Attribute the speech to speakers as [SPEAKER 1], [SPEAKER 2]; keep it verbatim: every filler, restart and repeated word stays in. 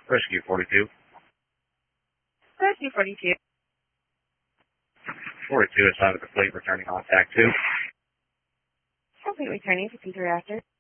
[SPEAKER 1] Rescue forty-two.
[SPEAKER 2] Rescue forty-two.
[SPEAKER 1] forty-two is out of the fleet, returning contact two.
[SPEAKER 2] Complete returning to Cedar Raptor.